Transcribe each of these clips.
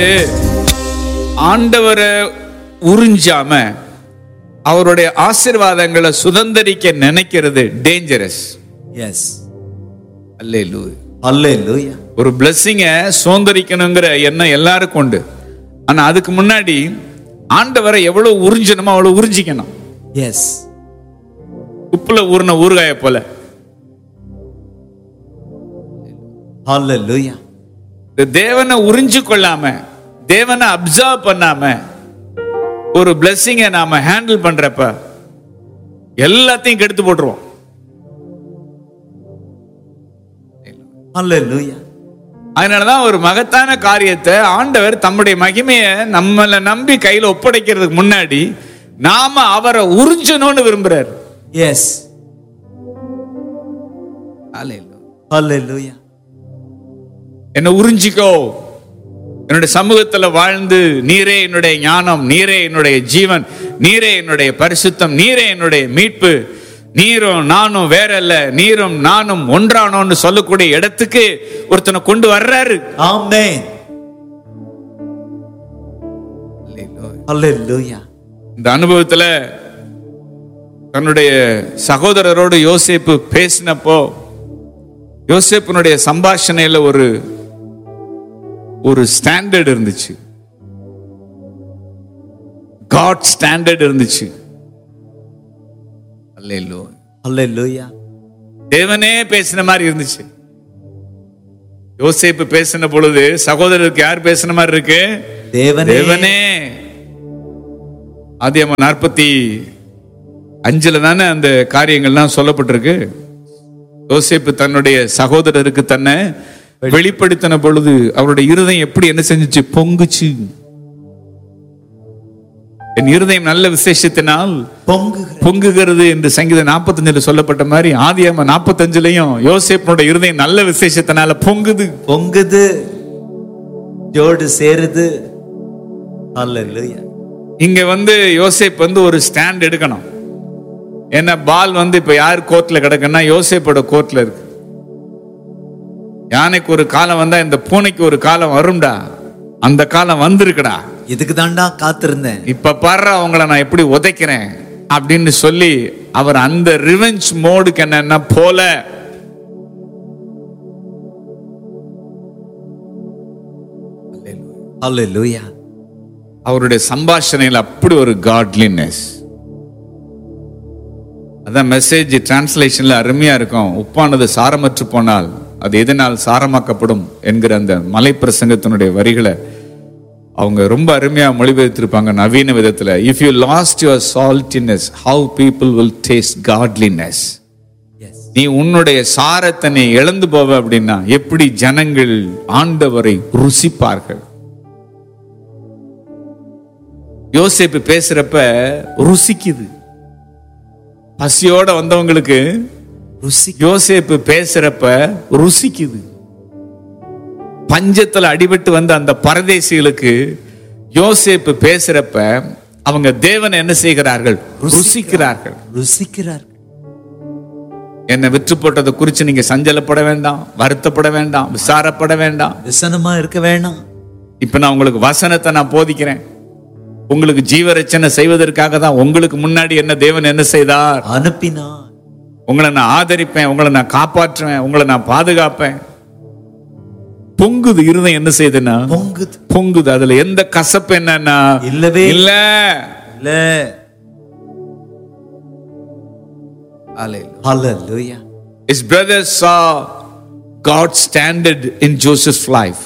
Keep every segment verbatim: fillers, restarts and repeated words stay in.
ஆண்டவரை உறிஞ்சாம அவருடைய ஆசீர்வாதங்களை சுதந்தரிக்க நினைக்கிறது டேஞ்சரஸ். எஸ். அல்லேலூயா. அல்லேலூயா. ஒரு பிளெஸிங்க சுதந்தரிக்கணுங்கிற எண்ணம் எல்லாருக்கும் உண்டு. ஆனா அதுக்கு முன்னாடி ஆண்டவரை எவ்வளவு உறிஞ்சணுமோ அவ்வளவு உறிஞ்சிக்கணும். எஸ். உப்புல ஊர்ன ஊறுகாய போல. அல்லேலூயா. தேவனை உறிஞ்சு கொள்ளாம, தேவனை அப்சர்வ் பண்ணாம ஒரு பிளெஸிங்கை நாம ஹேண்டில் பண்றப்ப எல்லாத்தையும் கெடுத்து போட்டுருவோம். அல்லேலூயா. அதனாலதான் ஒரு மகத்தான காரியத்தை ஆண்டவர் தம்முடைய மகிமையை நம்மளை நம்பி கையில ஒப்படைக்கிறதுக்கு முன்னாடி நாம அவரை உறிஞ்சணும்னு விரும்புறாரு. எஸ். அல்லேலூயா. என்ன உறிஞ்சிக்கோ, என்னுடைய சமூகத்துல வாழ்ந்து நீரே என்னுடைய ஞானம், நீரே என்னுடைய ஜீவன், நீரே என்னுடைய பரிசுத்தம், நீரே என்னுடைய மீட்பு, நீரும் நானும் வேற அல்ல, நீரும் நானும் ஒன்றானோன்னு சொல்லக்கூடிய இடத்துக்கு ஒருத்தனை கொண்டு வர்றாரு. ஆமென். அல்லேலூயா. இந்த அனுபவத்துல தன்னுடைய சகோதரரோடு யோசேப்பு பேசினப்போ யோசேப்பினுடைய சம்பாஷணையில ஒரு ஒரு ஸ்டாண்டர்ட் இருந்துச்சு. காட் ஸ்டாண்டர்ட் இருந்துச்சு. அல்லேலூயா. அல்லேலூயா. தேவனே பேசின மாதிரி இருந்துச்சு. யோசேப்பு பேசின பொழுது சகோதரருக்கு யார் பேசின மாதிரி இருக்கு? தேவனே. தேவனே. ஆதியாகமம் நாற்பத்தி அஞ்சுல தானே அந்த காரியங்கள்லாம் சொல்லப்பட்டிருக்கு. யோசேப்பு தன்னுடைய சகோதரருக்கு தன்னை வெளிப்படுத்தின பொழுது அவருடைய இருதயம் எப்படி என்ன செஞ்சுச்சு? பொங்குச்சு. என் இருதயம் நல்ல விசேஷத்தினால் பொங்குகிறது என்று சங்கீதம் நாற்பத்தி அஞ்சுல சொல்லப்பட்ட மாதிரி ஆதியாகமம் நாற்பத்தி அஞ்சுலயும் யோசேப்பினுடைய இருதயம் நல்ல விசேஷத்தினால பொங்குது. பொங்குது, ஜோடு சேருது. அல்லேலூயா. இங்க வந்து யோசேப் வந்து ஒரு ஸ்டாண்ட் எடுக்கணும். ஏன்னா பால் வந்து இப்ப யார் கோர்ட்ல கிடக்குன்னா யோசேப்போட கோர்ட்ல இருக்கு. யானைக்கு ஒரு காலம் வந்தா இந்த பூனைக்கு ஒரு காலம் வரும்டா. அந்த காலம் வந்திருக்குடா. இதுக்கு தாண்டா காத்திருந்தேன். இப்ப பாரு அவங்கள நான் எப்படி உதைக்கிறேன் அப்படின்னு சொல்லி அவர் அந்த ரிவெஞ்ச் மோடுக்கு என்னன்னா போல. அல்லேலூயா. அவருடைய சம்பாஷணையில் அப்படி ஒரு காட்லினஸ். அதான் மெசேஜ் டிரான்ஸ்லேஷன்ல அருமையா இருக்கும். உப்பானது சாரமற்று போனால் அது எதனால் சாரமாக்கப்படும் என்கிற அந்த மலை பிரசங்கத்தினுடைய வரிகளை அவங்க ரொம்ப அருமையா மொழிபெயர்த்திருப்பாங்க நவீன விதத்துல. If you last your saltiness how people will taste godliness. நீ உன்னுடைய சாரத்தை நீ இழந்து போவ அப்படின்னா எப்படி ஜனங்கள் ஆண்டவரை ருசிப்பார்கள். யோசேப்பு பேசுறப்ப ருசிக்குது. பசியோட வந்தவங்களுக்கு யோசேப்பு பேசுறப்ப ருசிக்குது. பஞ்சத்துல அடிபட்டு வந்த அந்த பரதேசிகளுக்கு யோசேப்பு பேசுறப்ப அவங்க தேவனை என்ன செய்கிறார்கள்? ருசிக்கிறார்கள். ருசிக்கிறார்கள். என்னை விற்று போட்டதை குறித்து நீங்க சஞ்சலப்பட வேண்டாம், வருத்தப்பட வேண்டாம், விசாரப்பட வேண்டாம், விசனமா இருக்க வேண்டாம். இப்ப நான் உங்களுக்கு வசனத்தை நான் போதிக்கிறேன். உங்களுக்கு ஜீவரட்சணை செய்வதற்காக தான் உங்களுக்கு முன்னாடி என்ன தேவன் என்ன செய்தார்? அனுப்பினார். உங்களை நான் ஆதரிப்பேன், உங்களை நான் காப்பாற்றுவேன், உங்களை நான் பாதுகாப்பேன். பொங்குது இருதயம் என்ன செய்யுதுன்னா பொங்குது. பொங்குது. அதுல எந்த கசப்பு என்னன்னா இல்லவே இல்ல. இல்ல. Hallelujah. His brothers saw God's standard in Joseph's life.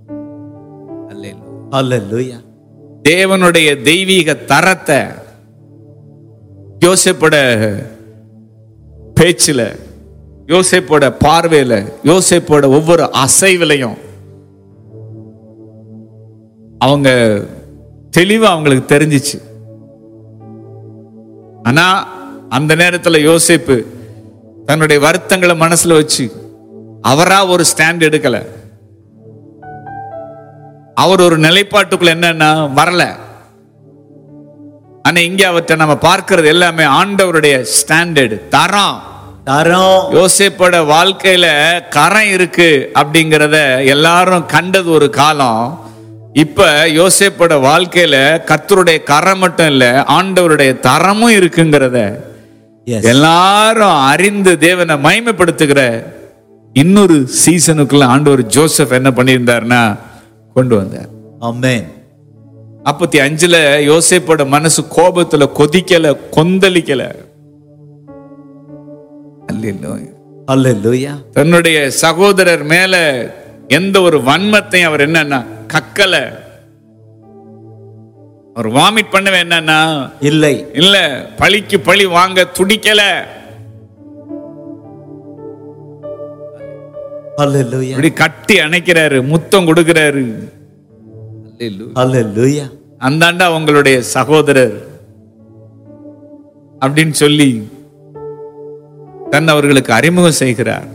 Hallelujah. தேவனுடைய தெய்வீக தரத்தை யோசேப்போட பேச்சுல, யோசேப்போட பார்வையில, யோசேப்போட ஒவ்வொரு அசைவிலையும் அவங்க தெளிவா அவங்களுக்கு தெரிஞ்சிச்சு. ஆனா அந்த நேரத்துல யோசேப்பு தன்னுடைய வருத்தங்களை மனசுல வச்சு அவரா ஒரு ஸ்டாண்ட் எடுக்கல. அவர் ஒரு நிலைப்பாட்டுக்குள்ள என்னன்னா வரல. ஆனா இங்க அவற்றை நம்ம பார்க்கிறது எல்லாமே ஆண்டவருடைய ஸ்டாண்டர்ட், தரம். தரம். யோசேப்போட வாழ்க்கையில கரம் இருக்கு அப்படிங்கறத எல்லாரும் கண்டது ஒரு காலம். இப்ப யோசேப்போட வாழ்க்கையில கர்த்தருடைய கரம் மட்டும் இல்ல, ஆண்டவருடைய தரமும் இருக்குங்கிறத Yes. எல்லாரும் அறிந்து தேவனை மகிமைப்படுத்துகிற இன்னொரு சீசனுக்குள்ள ஆண்டவர் ஜோசப் என்ன பண்ணியிருந்தாருன்னா கொண்டு வந்தார். Amen. நாற்பத்தி அஞ்சுல யோசேப்போட மனசு கோபத்துல கொதிக்கல, கொந்தளிக்கல. அல்லேலூயா. Hallelujah. தன்னுடைய சகோதரர் மேல எந்த ஒரு வன்மத்தையும் அவர் என்னன்னா கக்கல. அவர் வாமிட் பண்ணவே என்னன்னா இல்லை. இல்ல, பழிக்கு பழி வாங்க துடிக்கல. Hallelujah. அப்படி கட்டி அணைக்கிறாரு, முத்தம் கொடுக்கிறாரு. Hallelujah. அந்தாண்டா உங்களுடைய சகோதரர் அப்படின்னு சொல்லி தன் அவர்களுக்கு அறிமுகம் செய்கிறார்.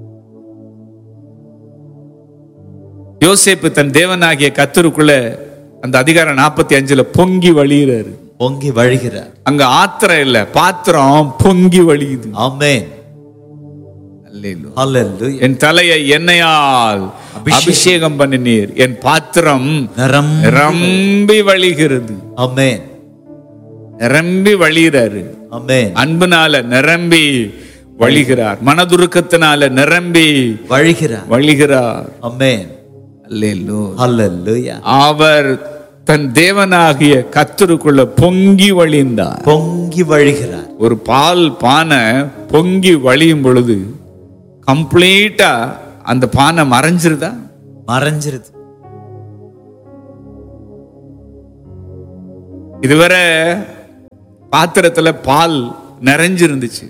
யோசேப்பு தன் தேவனாகிய கர்த்தருக்குள்ள அந்த அதிகாரம் நாற்பத்தி அஞ்சுல பொங்கி வழிகிறாரு. பொங்கி வழிகிறார். அங்க ஆத்திரம் இல்ல, பாத்திரம் பொங்கி வழியுது. ஆமென். Hallelujah. என் தலையை எண்ணெயால் அபிஷேகம் பண்ணினீர், என் பாத்திரம் நிரம்பி வழிகிறது. ஆமென். நிரம்பி வழிகிறாரு. ஆமென். அன்புனால நிரம்பி வழிகிறார், மனதுருக்கத்தினால நிரம்பி வழிகிறார். வழிகிறார். ஆமென். Hallelujah. அவர் தன் தேவனாகிய கர்த்தருக்குள்ள பொங்கி வழிந்தார். பொங்கி வழிகிறார். ஒரு பால் பானை பொங்கி வழியும் பொழுது கம்ப்ளீட்டா அந்த பானை மறைஞ்சிருதா? மறைஞ்சிருது. இதுவரை பாத்திரத்துல பால் நிறைஞ்சிருந்துச்சு.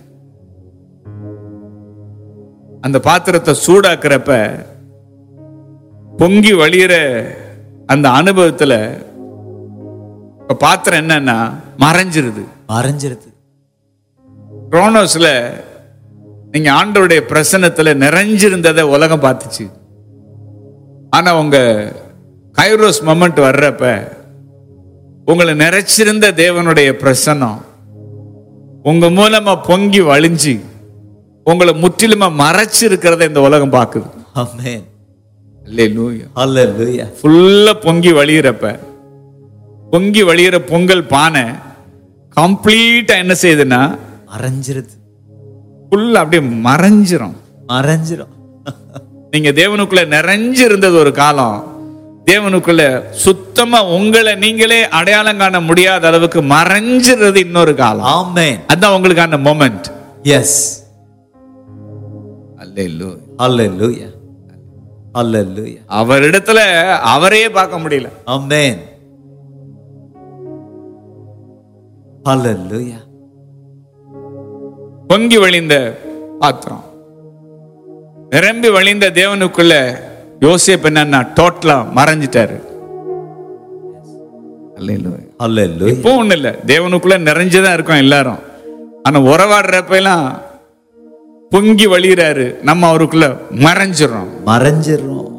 அந்த பாத்திரத்தை சூடாக்குறப்ப பொங்கி வழியிற அந்த அனுபவத்துல பாத்திரம் என்னன்னா மறைஞ்சிருது. மறைஞ்சிருது. குரோனோஸ்ல நீங்க ஆண்டவருடைய பிரசன்னத்துல நிறைஞ்சிருந்ததை உலகம் பார்த்துச்சு. ஆனா உங்க கைரோஸ் மொமெண்ட் வர்றப்ப உங்களை நிறைச்சிருந்த தேவனுடைய பிரசன்னம் உங்க மூலமா பொங்கி வழிஞ்சு உங்களை முற்றிலுமா மறைச்சு இருக்கிறத இந்த உலகம் பார்க்குது. ஆமென். அல்லேலூயா. Hallelujah. ஃபுல்லா பொங்கி வழியிறப்ப பொங்கி வழியிற பொங்கல் பானை கம்ப்ளீட்டா என்ன செய்யுதுன்னா மறைஞ்சிருது. ஃபுல்லா அப்படியே மறைஞ்சிரும். மறைஞ்சிரும். நீங்க தேவனுக்குள்ள நிறைஞ்சு இருந்தது ஒரு காலம், தேவனுக்குள்ள சுத்தமா உங்களை நீங்களே அடையாளம் காண முடியாத அளவுக்கு மறைஞ்சிருது இன்னொரு காலம். ஆமென். அதான் உங்களுக்கான மொமெண்ட். எஸ். அல்லேலூயா. Hallelujah. Hallelujah. அவரிடத்துல அவரையே பார்க்க முடியல. ஆமென். Hallelujah. பொங்கி வழிந்த பாத்திரம் நிரம்பி வழிந்த தேவனுக்குள்ள யோசேப்பு என்னன்னா டோட்டலா மறைஞ்சிட்டாரு. அல்லேலூயா. Hallelujah. இப்போ ஒண்ணு இல்ல, தேவனுக்குள்ள நிறைஞ்சுதான் இருக்கோம் எல்லாரும். ஆனா உறவாடுறப்ப எல்லாம் பொங்கி வழிகிறாரு, நம்ம அவருக்குள்ள மறைஞ்சிடறோம். மறைஞ்சிரும்.